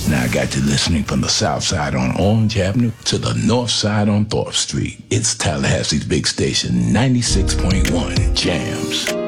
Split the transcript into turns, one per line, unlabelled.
Now I got you listening from the south side on Orange Avenue to the north side on Thorpe Street. It's Tallahassee's big station, 96.1 Jams.